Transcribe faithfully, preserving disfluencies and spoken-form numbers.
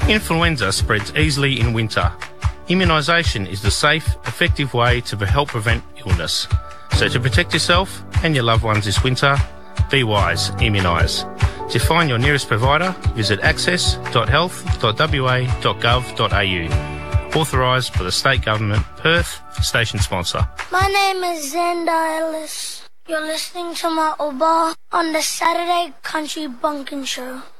Influenza spreads easily in winter. Immunisation is the safe, effective way to help prevent illness. So to protect yourself and your loved ones this winter, be wise, immunise. To find your nearest provider, visit access dot health dot w a dot gov dot a u. Authorised by the State Government, Perth, station sponsor. My name is Xander Ellis. You're listening to my Oba on the Saturday Country Bunkin' Show.